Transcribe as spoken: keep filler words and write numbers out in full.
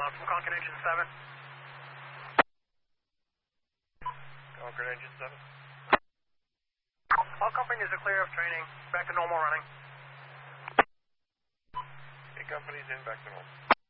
Uh, from Concord Engine seven. Concord Engine seven. All companies are clear of training. Back to normal running. Okay, companies in, back to normal.